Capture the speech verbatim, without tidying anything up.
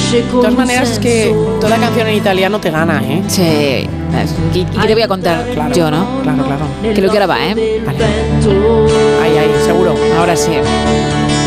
De todas maneras, es que toda canción en italiano te gana, ¿eh? Sí. ¿Y qué te voy a contar? Claro, yo, no? Claro, claro. Creo que ahora va, ¿eh? Vale. Ahí, ahí, seguro. Ahora sí.